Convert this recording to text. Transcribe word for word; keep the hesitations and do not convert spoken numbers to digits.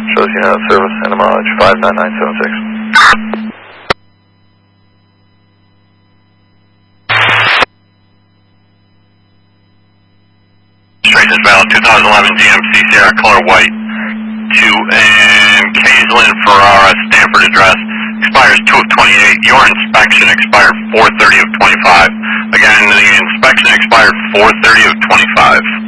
Shows you have service and a mileage five nine nine seven six. Registration is valid, two thousand eleven G M C Sierra color white to um, Caseland, Ferrara, Stanford address. Expires two of twenty-eight. Your inspection expired four thirty of twenty-five. Again, the inspection expired four thirty of twenty-five.